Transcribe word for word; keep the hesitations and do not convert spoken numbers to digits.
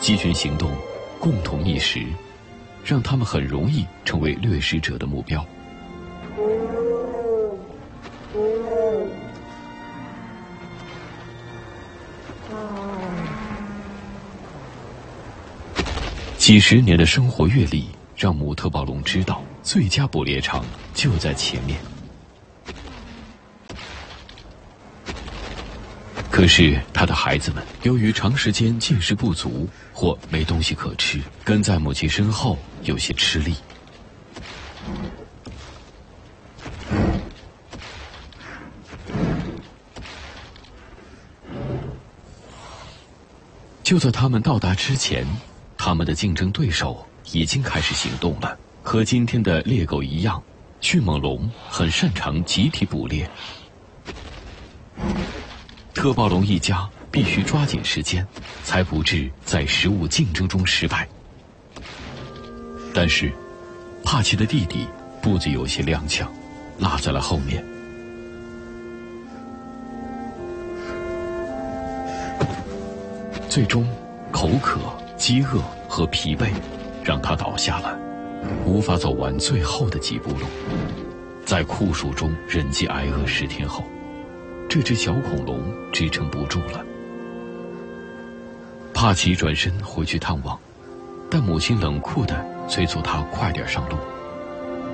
集群行动，共同觅食，让他们很容易成为掠食者的目标。几十年的生活阅历让母特暴龙知道，最佳捕猎场就在前面。可是他的孩子们由于长时间进食不足或没东西可吃，跟在母亲身后有些吃力。就在他们到达之前，他们的竞争对手已经开始行动了。和今天的猎狗一样，迅猛龙很擅长集体捕猎。特暴龙一家必须抓紧时间，才不致在食物竞争中失败。但是，帕奇的弟弟步子有些踉跄，落在了后面。最终，口渴、饥饿和疲惫让他倒下了，无法走完最后的几步路。在酷暑中忍饥挨饿十天后，这只小恐龙支撑不住了。帕奇转身回去探望，但母亲冷酷地催促他快点上路。